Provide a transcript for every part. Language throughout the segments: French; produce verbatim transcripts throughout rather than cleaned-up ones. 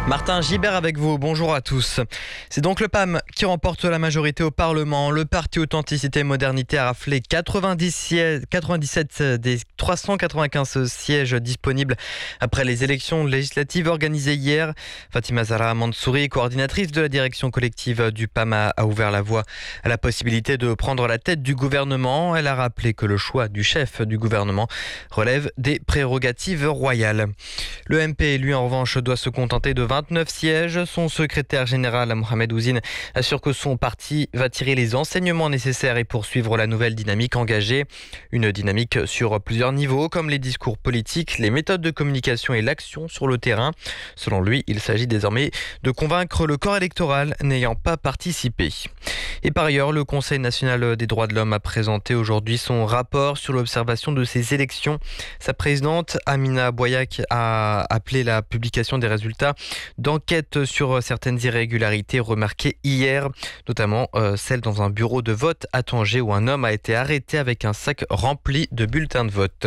Martin Gibert avec vous, bonjour à tous. C'est donc le P A M qui remporte la majorité au Parlement. Le parti Authenticité et Modernité a raflé quatre-vingt-dix sièges, quatre-vingt-dix-sept des trois cent quatre-vingt-quinze sièges disponibles après les élections législatives organisées hier. Fatima Zahra Mansouri, coordinatrice de la direction collective du P A M, a ouvert la voie à la possibilité de prendre la tête du gouvernement. Elle a rappelé que le choix du chef du gouvernement relève des prérogatives royales. Le M P, lui, en revanche, doit se contenter de vingt-neuf sièges. Son secrétaire général, Mohamed Ouzine, assure que son parti va tirer les enseignements nécessaires et poursuivre la nouvelle dynamique engagée. Une dynamique sur plusieurs niveaux, comme les discours politiques, les méthodes de communication et l'action sur le terrain. Selon lui, il s'agit désormais de convaincre le corps électoral n'ayant pas participé. Et par ailleurs, le Conseil national des droits de l'homme a présenté aujourd'hui son rapport sur l'observation de ces élections. Sa présidente, Amina Bouayak, a appelé la publication des résultats d'enquêtes sur certaines irrégularités remarquées hier, notamment euh, celle dans un bureau de vote à Tanger où un homme a été arrêté avec un sac rempli de bulletins de vote.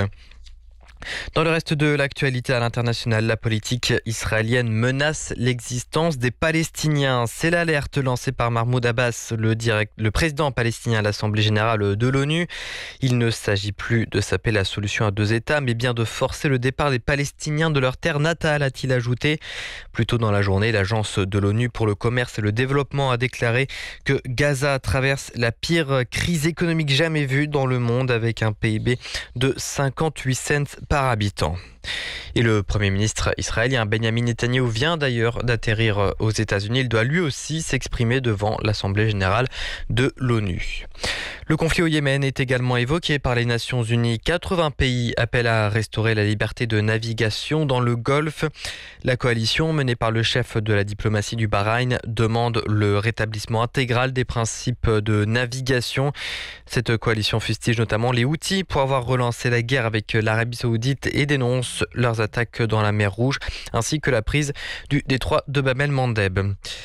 Dans le reste de l'actualité à l'international, la politique israélienne menace l'existence des Palestiniens. C'est l'alerte lancée par Mahmoud Abbas, le, direct, le président palestinien à l'Assemblée générale de l'ONU. Il ne s'agit plus de saper la solution à deux États, mais bien de forcer le départ des Palestiniens de leur terre natale, a-t-il ajouté. Plus tôt dans la journée, l'agence de l'ONU pour le commerce et le développement a déclaré que Gaza traverse la pire crise économique jamais vue dans le monde, avec un P I B de cinquante-huit cents par habitant. Et le Premier ministre israélien Benjamin Netanyahou vient d'ailleurs d'atterrir aux États-Unis. Il doit lui aussi s'exprimer devant l'Assemblée générale de l'ONU. Le conflit au Yémen est également évoqué par les Nations Unies. quatre-vingts pays appellent à restaurer la liberté de navigation dans le Golfe. La coalition menée par le chef de la diplomatie du Bahreïn demande le rétablissement intégral des principes de navigation. Cette coalition fustige notamment les Houthis pour avoir relancé la guerre avec l'Arabie Saoudite et dénonce leurs attaques dans la mer Rouge ainsi que la prise du détroit de Bab el-Mandeb.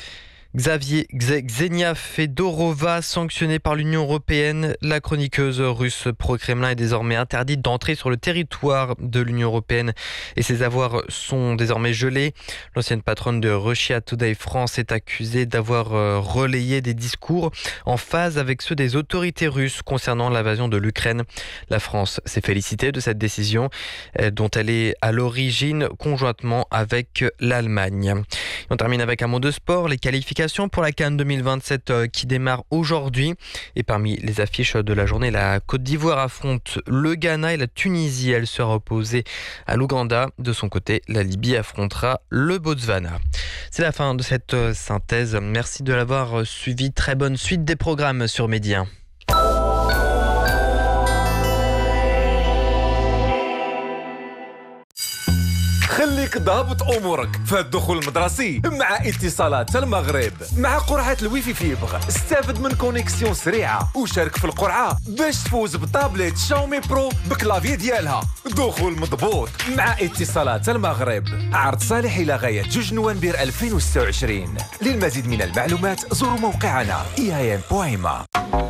Xavier Xenia Fedorova, sanctionnée par l'Union européenne. La chroniqueuse russe pro-Kremlin est désormais interdite d'entrer sur le territoire de l'Union européenne et ses avoirs sont désormais gelés. L'ancienne patronne de Russia Today France est accusée d'avoir relayé des discours en phase avec ceux des autorités russes concernant l'invasion de l'Ukraine. La France s'est félicitée de cette décision dont elle est à l'origine conjointement avec l'Allemagne. On termine avec un mot de sport, les qualifications pour la CAN deux mille vingt-sept qui démarre aujourd'hui. Et parmi les affiches de la journée, la Côte d'Ivoire affronte le Ghana et la Tunisie, elle sera opposée à l'Ouganda. De son côté, la Libye affrontera le Botswana. C'est la fin de cette synthèse. Merci de l'avoir suivi. Très bonne suite des programmes sur Média. خليك ضابط امورك في الدخول المدرسي مع اتصالات المغرب. مع قرعه الويفي فيبر استافد من كونيكسيون سريعه وشارك في القرعه باش تفوز بطابلت شاومي برو بكلافي ديالها. دخول مضبوط مع اتصالات المغرب. عرض صالح الى غايه جوج نوفمبر ألفين وستة وعشرين. للمزيد من المعلومات زوروا موقعنا إي آي إم بوان ما.